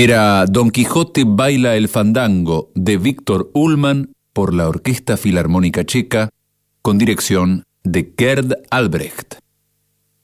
Era Don Quijote baila el fandango de Víctor Ullmann por la Orquesta Filarmónica Checa con dirección de Gerd Albrecht.